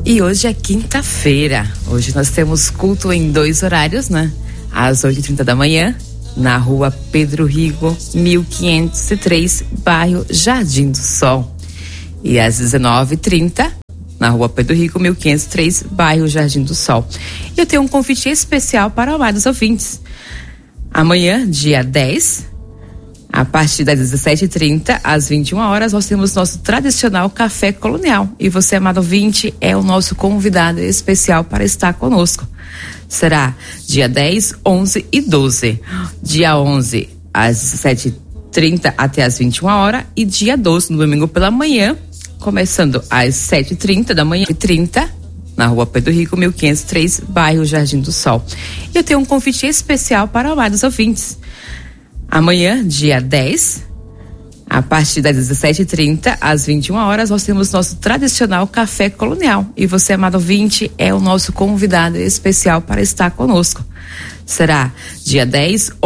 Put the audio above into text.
E hoje é quinta-feira. Hoje nós temos culto em 2 horários, né? Às 8h30 da manhã, na rua Pedro Rigo, 1503, bairro Jardim do Sol. E às 19h30, na rua Pedro Rigo, 1503, bairro Jardim do Sol. E eu tenho um convite especial para amados ouvintes. Amanhã, dia 10, a partir das 17h30 às 21h, nós temos nosso tradicional café colonial. E você, amado ouvinte, é o nosso convidado especial para estar conosco. Será dia 10, 11 e 12. Dia 11 às 17h30 até às 21h e dia 12, no domingo pela manhã, começando às 7h30 da manhã e 30, na rua Pedro Rico, 1503, bairro Jardim do Sol. E eu tenho um convite especial para amados ouvintes. Amanhã, dia 10, a partir das 17h30 às 21h, nós temos nosso tradicional café colonial. E você, amado ouvinte, é o nosso convidado especial para estar conosco. Será dia 10,